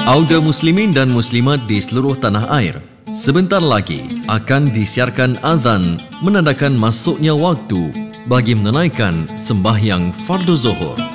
Audio muslimin dan muslimat di seluruh tanah air, sebentar lagi akan disiarkan azan menandakan masuknya waktu bagi menunaikan sembahyang fardu zuhur.